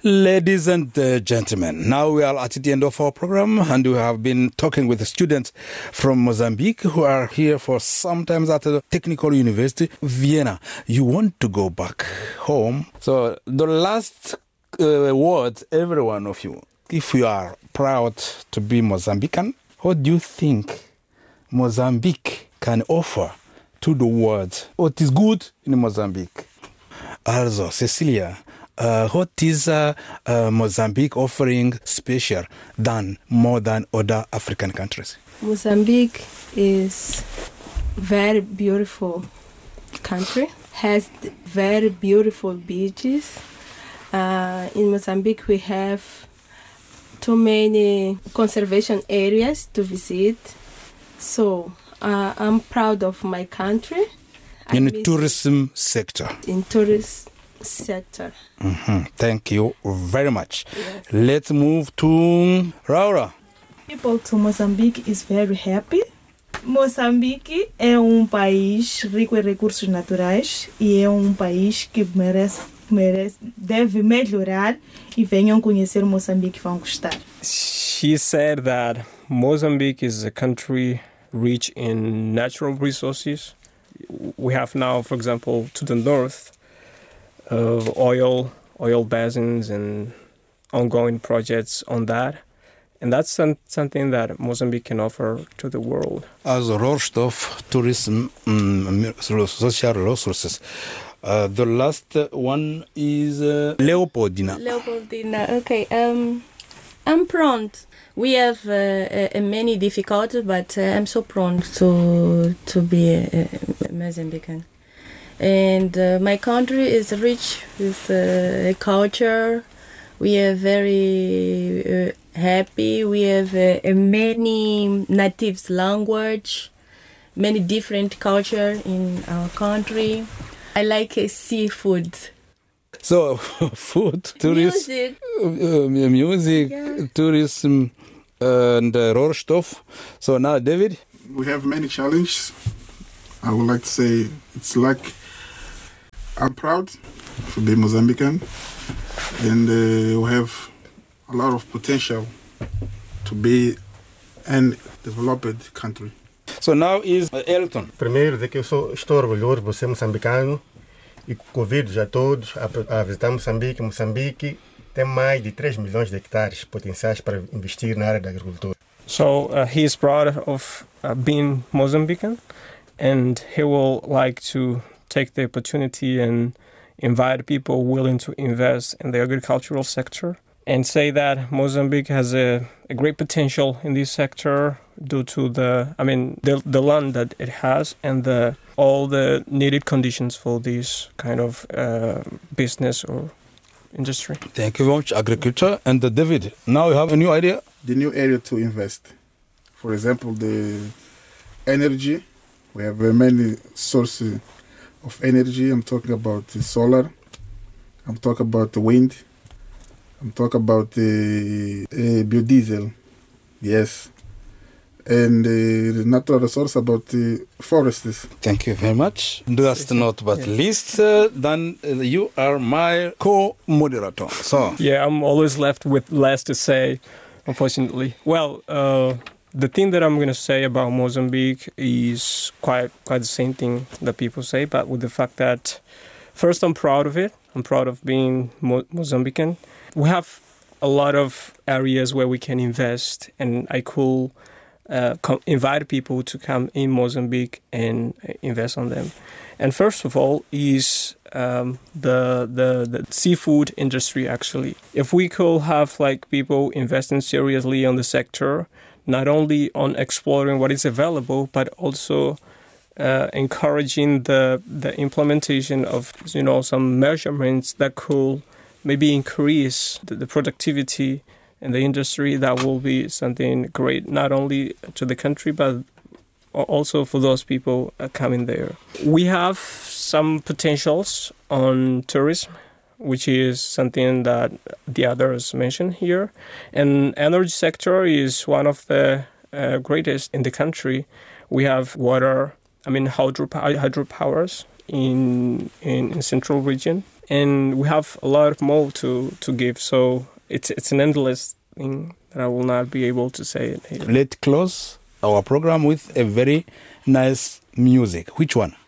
Ladies and gentlemen, now we are at the end of our program and we have been talking with the students from Mozambique who are here for sometimes at the Technical University, Vienna. You want to go back home. So the last word, every one of you, if you are proud to be Mozambican, what do you think Mozambique can offer to the world? What is good in Mozambique? Also, Cecilia, what is Mozambique offering special more than other African countries? Mozambique is very beautiful country, has very beautiful beaches. In Mozambique we have too many conservation areas to visit. So I'm proud of my country. In the tourism sector. In tourist sector. Mm-hmm. Thank you very much. Yes. Let's move to Laura. People to Mozambique is very happy. Moçambique é país rico em recursos naturais e é país que deve melhorar e venham conhecer Moçambique e vão gostar. She said that Mozambique is a country rich in natural resources. We have now, for example, to the north, of oil basins and ongoing projects on that. And that's something that Mozambique can offer to the world. As a Rohstoff, tourism, social resources. The last one is Leopoldina. Leopoldina, okay. I'm prompt. We have many difficulties, but I'm so prompt to be a Mozambican. And my country is rich with culture. We are very happy. We have many natives language, many different culture in our country. I like seafood. So, food, tourism, music, yeah. Tourism, and Rohstoff. So now, David? We have many challenges. I would like to say it's like I'm proud to be Mozambican, and we have a lot of potential to be a developed country. So now is Elton. Primeiro, dizer que estou orgulhoso por ser moçambicano e convido a todos a visitar Moçambique. Moçambique tem mais de 3 milhões de hectares potenciais para investir na área da agricultura. So he is proud of being Mozambican, and he will like to take the opportunity and invite people willing to invest in the agricultural sector and say that Mozambique has a great potential in this sector due to the land that it has and all the needed conditions for this kind of business or industry. Thank you very much, agriculture. And David, now you have a new idea? The new area to invest. For example, the energy. We have many sources of energy. I'm talking about the solar. I'm talking about the wind. I'm talking about the biodiesel. Yes. And the natural resource about the forests. Thank you very much. Last not but least, then you are my co-moderator. So yeah, I'm always left with less to say, unfortunately. Well, the thing that I'm going to say about Mozambique is quite the same thing that people say, but with the fact that first I'm proud of it. I'm proud of being Mozambican. We have a lot of areas where we can invest, and I could invite people to come in Mozambique and invest on them. And first of all is the seafood industry, actually. If we could have people investing seriously on the sector, not only on exploring what is available, but also encouraging the implementation of some measurements that could maybe increase the productivity in the industry, that will be something great, not only to the country, but also for those people coming there. We have some potentials on tourism, which is something that the others mentioned here. And energy sector is one of the greatest in the country. We have hydropowers in central region. and we have a lot more to give. So it's an endless thing that I will not be able to say it here. Let's close our program with a very nice music. Which one?